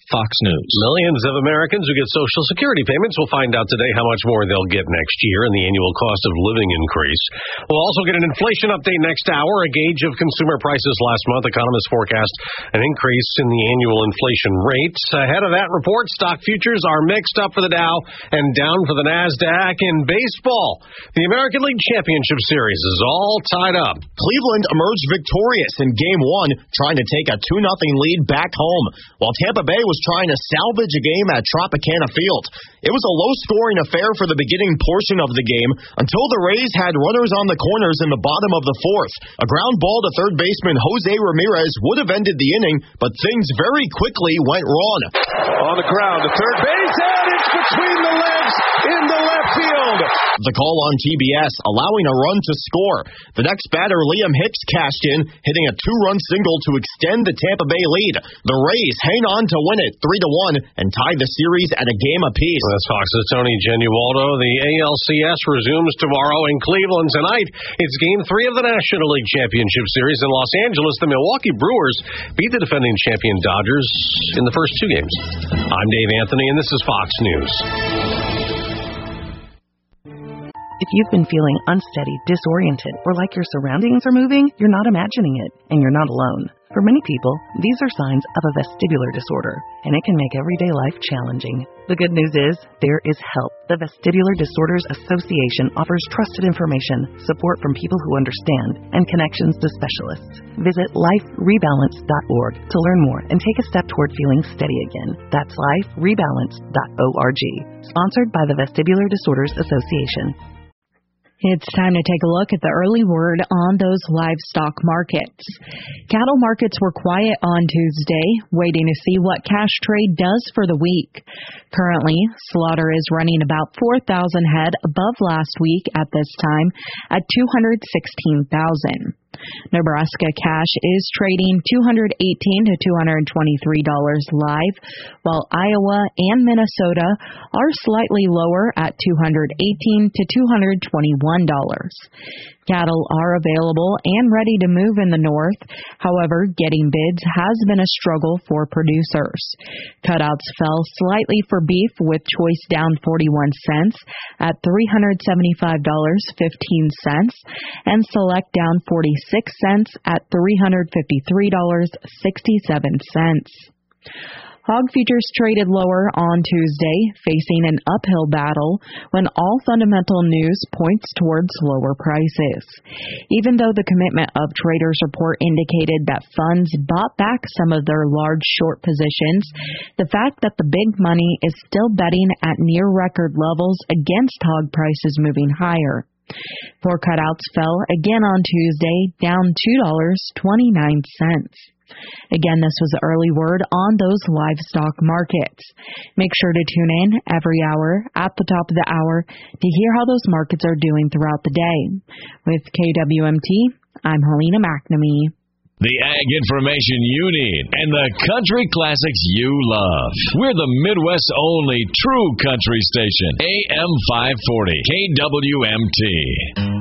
Fox News. Millions of Americans who get Social Security payments will find out today how much more they'll get next year in the annual cost of living increase. We'll also get an inflation update next hour, a gauge of consumer prices last month. Economists forecast an increase in the annual inflation rate. Ahead of that report, stock futures are mixed up for the Dow and down for the NASDAQ. In baseball, the American League Championship Series is all tied up. Cleveland emerged victorious in Game 1, trying to take a 2-0 lead back home, while Tampa Bay was trying to salvage a game at Tropicana Field. It was a low-scoring affair for the beginning portion of the game until the Rays had runners on the corners in the bottom of the fourth. A ground ball to third baseman Jose Ramirez would have ended the inning, but things very quickly went wrong. On the ground to third base, and it's between the legs in the left field. The call on TBS, allowing a run to score. The next batter, Liam Hicks, cashed in, hitting a 2-run single to extend the Tampa Bay lead. The Rays hang on to win it 3-1 and tie the series at a game apiece. That's Fox's Tony Genualdo. The ALCS resumes tomorrow in Cleveland tonight. It's Game 3 of the National League Championship Series in Los Angeles. The Milwaukee Brewers beat the defending champion Dodgers in the first 2 games. I'm Dave Anthony, and this is Fox News. If you've been feeling unsteady, disoriented, or like your surroundings are moving, you're not imagining it, and you're not alone. For many people, these are signs of a vestibular disorder, and it can make everyday life challenging. The good news is, there is help. The Vestibular Disorders Association offers trusted information, support from people who understand, and connections to specialists. Visit liferebalance.org to learn more and take a step toward feeling steady again. That's liferebalance.org. Sponsored by the Vestibular Disorders Association. It's time to take a look at the early word on those livestock markets. Cattle markets were quiet on Tuesday, waiting to see what cash trade does for the week. Currently, slaughter is running about 4,000 head above last week at this time at 216,000. Nebraska cash is trading $218 to $223 live, while Iowa and Minnesota are slightly lower at $218 to $221. Cattle are available and ready to move in the north. However, getting bids has been a struggle for producers. Cutouts fell slightly for beef, with choice down 41 cents at $375.15 and select down 46 cents at $353.67. Hog futures traded lower on Tuesday, facing an uphill battle when all fundamental news points towards lower prices. Even though the Commitment of Traders report indicated that funds bought back some of their large short positions, the fact that the big money is still betting at near record levels against hog prices moving higher. Pork cutouts fell again on Tuesday, down $2.29. Again, this was the early word on those livestock markets. Make sure to tune in every hour at the top of the hour to hear how those markets are doing throughout the day. With KWMT, I'm Helena McNamee. The ag information you need and the country classics you love. We're the Midwest's only true country station. AM 540, KWMT.